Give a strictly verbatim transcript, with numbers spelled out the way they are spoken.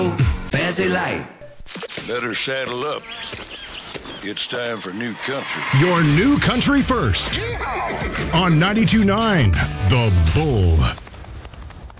Fancy light. Better saddle up. It's time for New Country. Your New Country first on ninety-two point nine The Bull.